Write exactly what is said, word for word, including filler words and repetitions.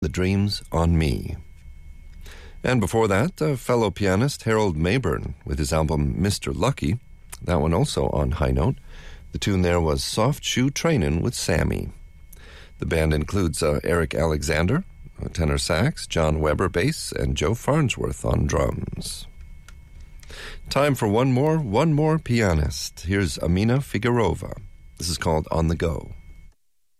The Dreams on Me. And before that, uh, fellow pianist Harold Mayburn with his album Mister Lucky, that one also on high note. The tune there was Soft Shoe Trainin' with Sammy. The band includes uh, Eric Alexander, tenor sax, John Weber bass, and Joe Farnsworth on drums. Time for one more, one more pianist. Here's Amina Figueroa. This is called On the Go.